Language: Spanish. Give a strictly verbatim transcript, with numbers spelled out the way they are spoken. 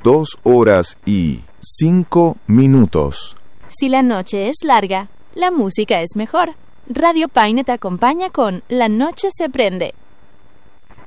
dos horas y cinco minutos. Si la noche es larga, la música es mejor. Radio Paine te acompaña con La Noche se prende.